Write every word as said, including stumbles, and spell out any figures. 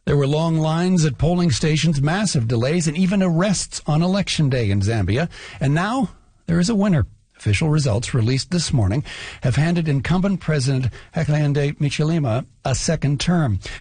There were long lines at polling stations, massive delays, and even arrests on Election Day in Zambia. And now there is a winner. Official results released this morning have handed incumbent President Hakainde Hichilema a second term.